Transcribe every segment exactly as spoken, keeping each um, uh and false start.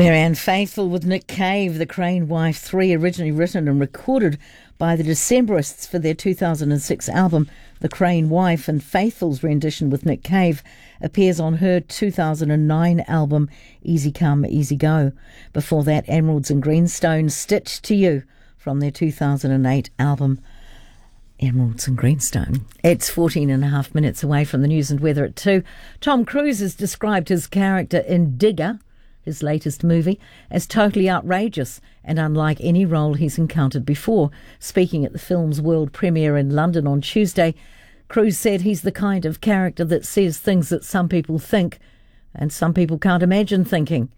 Marianne Faithfull with Nick Cave, The Crane Wife three, originally written and recorded by the Decemberists for their two thousand six album The Crane Wife, and Faithfull's rendition with Nick Cave appears on her two thousand nine album Easy Come, Easy Go. Before that, Emeralds and Greenstones, Stitched to You from their two thousand eight album Emeralds and Greenstone. It's fourteen and a half minutes away from the news and weather at two. Tom Cruise has described his character in Digger, his latest movie, as totally outrageous and unlike any role he's encountered before. Speaking at the film's world premiere in London on Tuesday, Cruise said he's the kind of character that says things that some people think and some people can't imagine thinking.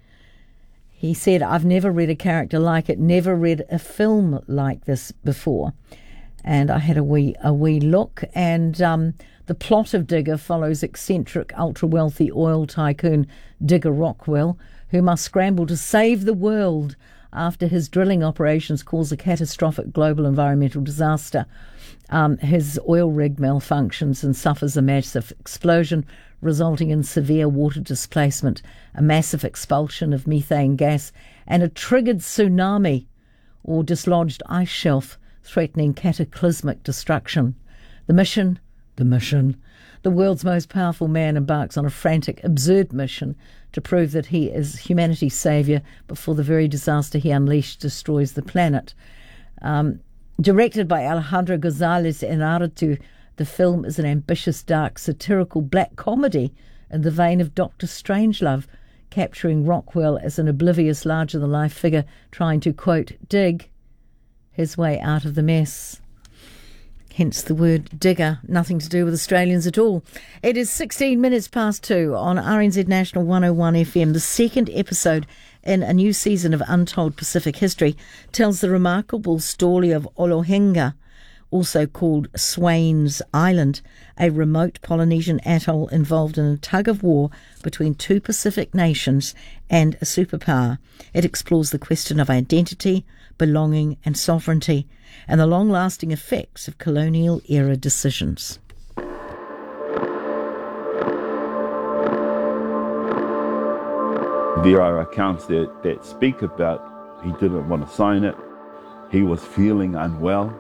He said, "I've never read a character like it, never read a film like this before." And I had a wee a wee look, and um, the plot of Digger follows eccentric, ultra-wealthy oil tycoon Digger Rockwell, who must scramble to save the world after his drilling operations cause a catastrophic global environmental disaster. Um, his oil rig malfunctions and suffers a massive explosion, resulting in severe water displacement, a massive expulsion of methane gas, and a triggered tsunami or dislodged ice shelf, threatening cataclysmic destruction. The mission, the mission, the world's most powerful man embarks on a frantic, absurd mission to prove that he is humanity's saviour before the very disaster he unleashed destroys the planet. Um, directed by Alejandro González Iñárritu, the film is an ambitious, dark, satirical black comedy in the vein of Doctor Strangelove, capturing Rockwell as an oblivious, larger-than-life figure trying to, quote, dig his way out of the mess. Hence the word digger, nothing to do with Australians at all. It is sixteen minutes past two on R N Z National one oh one F M. The second episode in a new season of Untold Pacific History tells the remarkable story of Olohenga, also called Swains Island, a remote Polynesian atoll involved in a tug-of-war between two Pacific nations and a superpower. It explores the question of identity, belonging and sovereignty, and the long-lasting effects of colonial-era decisions. There are accounts that, that speak about he didn't want to sign it, he was feeling unwell,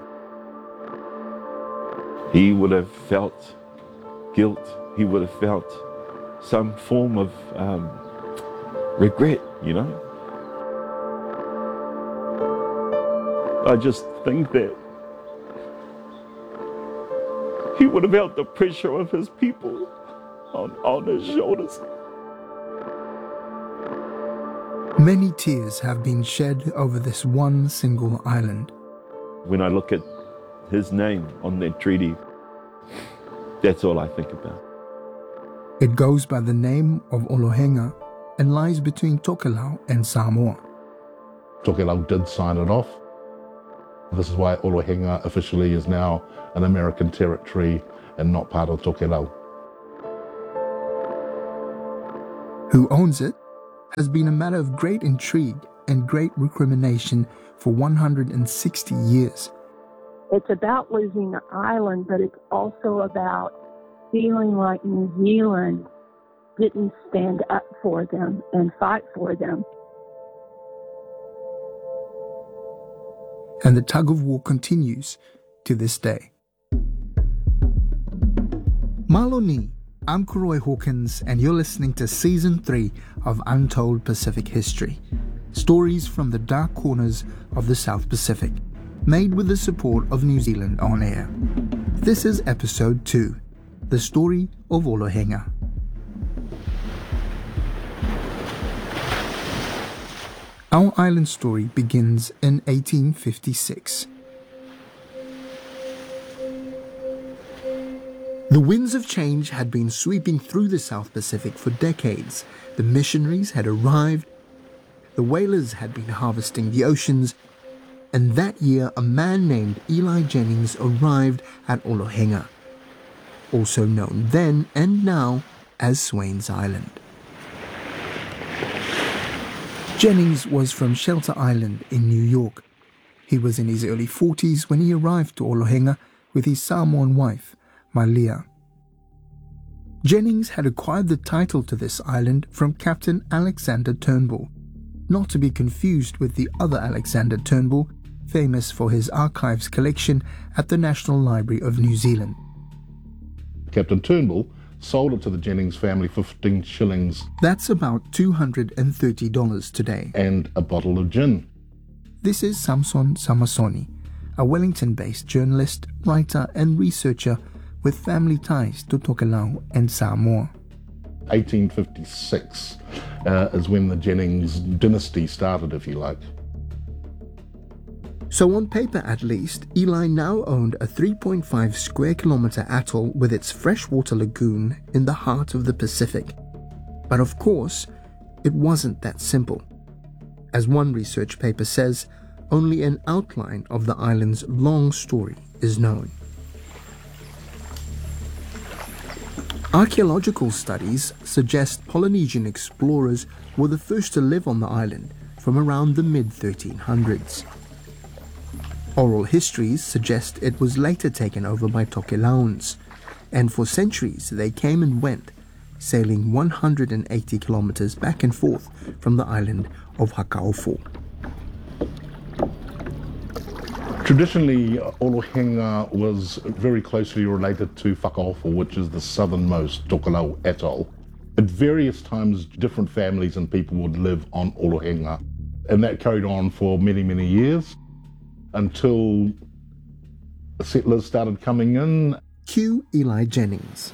he would have felt guilt, he would have felt some form of um, regret, you know. I just think that he would have felt the pressure of his people on, on his shoulders. Many tears have been shed over this one single island. When I look at his name on that treaty, that's all I think about. It goes by the name of Olohenga and lies between Tokelau and Samoa. Tokelau did sign it off. This is why Olohenga officially is now an American territory and not part of Tokelau. Who owns it has been a matter of great intrigue and great recrimination for one hundred sixty years. It's about losing the island, but it's also about feeling like New Zealand didn't stand up for them and fight for them. And the tug-of-war continues to this day. Maloni, I'm Karoy Hawkins, and you're listening to Season three of Untold Pacific History. Stories from the dark corners of the South Pacific, made with the support of New Zealand On Air. This is Episode two, The Story of Olohenga. Our island story begins in eighteen fifty-six. The winds of change had been sweeping through the South Pacific for decades. The missionaries had arrived, the whalers had been harvesting the oceans, and that year a man named Eli Jennings arrived at Olohenga, also known then and now as Swains Island. Jennings was from Shelter Island in New York. He was in his early forties when he arrived to Olohenga with his Samoan wife, Malia. Jennings had acquired the title to this island from Captain Alexander Turnbull. not to be confused with the other Alexander Turnbull, famous for his archives collection at the National Library of New Zealand. Captain Turnbull sold it to the Jennings family for fifteen shillings. That's about two hundred thirty dollars today. And a bottle of gin. This is Samson Samasoni, a Wellington-based journalist, writer and researcher with family ties to Tokelau and Samoa. eighteen fifty-six uh, is when the Jennings dynasty started, if you like. So on paper at least, Eli now owned a three point five square kilometre atoll with its freshwater lagoon in the heart of the Pacific. But of course, it wasn't that simple. As one research paper says, only an outline of the island's long story is known. Archaeological studies suggest Polynesian explorers were the first to live on the island from around the mid thirteen hundreds. Oral histories suggest it was later taken over by Tokelauans, and for centuries they came and went, sailing one hundred eighty kilometers back and forth from the island of Hakaofo. Traditionally, Olohenga was very closely related to Whakaofo, which is the southernmost Tokelau atoll. At various times, different families and people would live on Olohenga, and that carried on for many, many years, until settlers started coming in. Cue Eli Jennings.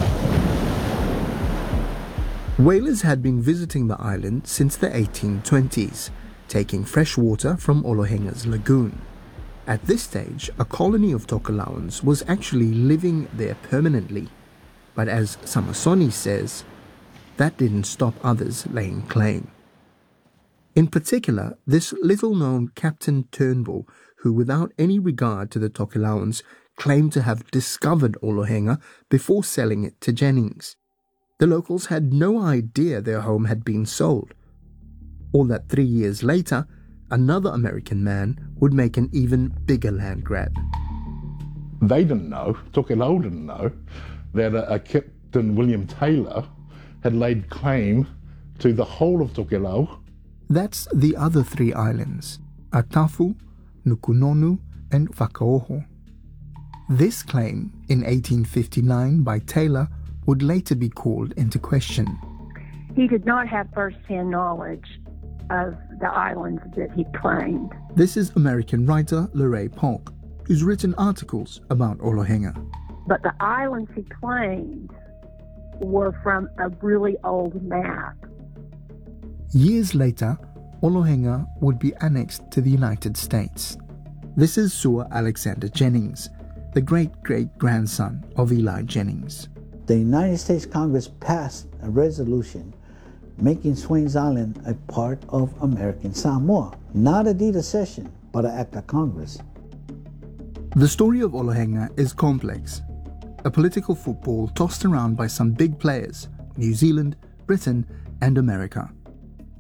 Whalers had been visiting the island since the eighteen twenties, taking fresh water from Olohenga's lagoon. At this stage, a colony of Tokelauans was actually living there permanently. But as Samasoni says, that didn't stop others laying claim. In particular, this little-known Captain Turnbull, who without any regard to the Tokelauans claimed to have discovered Olohenga before selling it to Jennings. The locals had no idea their home had been sold, or that three years later, another American man would make an even bigger land grab. They didn't know, Tokelau didn't know, that a, a Captain William Taylor had laid claim to the whole of Tokelau. That's the other three islands, Atafu, Nukunonu, and Whakaoho. This claim, in eighteen fifty-nine by Taylor, would later be called into question. He did not have first-hand knowledge of the islands that he claimed. This is American writer Lorraine Polk, who's written articles about Olohenga. But the islands he claimed were from a really old map. Years later, Olohenga would be annexed to the United States. This is Sir Alexander Jennings, the great-great-grandson of Eli Jennings. The United States Congress passed a resolution making Swains Island a part of American Samoa. Not a deed of cession, but an act of Congress. The story of Olohenga is complex. A political football tossed around by some big players, New Zealand, Britain, and America.